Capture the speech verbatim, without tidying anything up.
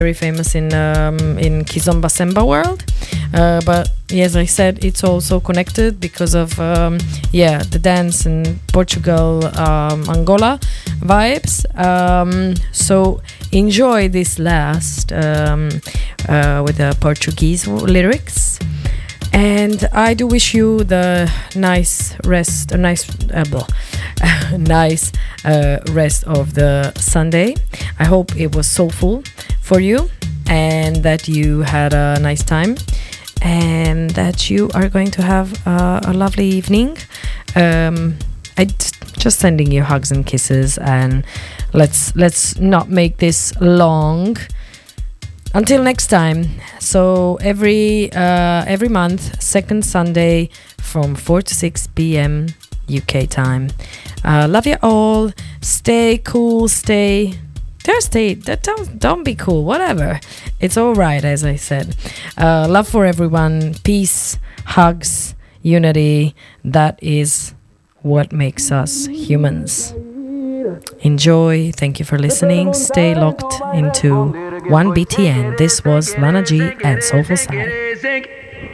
very famous in um, in Kizomba Semba world. Uh, but as I said, it's also connected because of um, yeah the dance in Portugal, um, Angola vibes. Um, so enjoy this last um, uh, with the Portuguese lyrics. And I do wish you the nice rest, a nice, uh, blah, nice uh, rest of the Sunday. I hope it was soulful for you and that you had a nice time and that you are going to have uh, a lovely evening. Um, I just sending you hugs and kisses, and let's let's not make this long. Until next time. So every uh, every month, second Sunday from four to six p.m. U K time. Uh, love you all. Stay cool. Stay. Just stay. Don't don't be cool. Whatever. It's all right, as I said. Uh, love for everyone. Peace. Hugs. Unity. That is what makes us humans. Enjoy. Thank you for listening. Stay locked into one B T N. This was Lana G and Soulful Side.